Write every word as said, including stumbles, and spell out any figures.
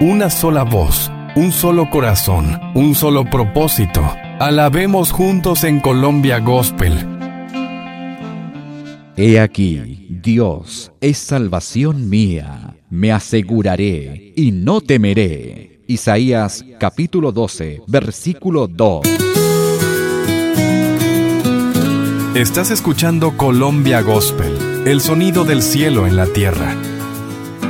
una sola voz, un solo corazón, un solo propósito. Alabemos juntos en Colombia Gospel. He aquí, Dios es salvación mía, me aseguraré y no temeré. Isaías capítulo doce, versículo dos. Estás escuchando Colombia Gospel, el sonido del cielo en la tierra.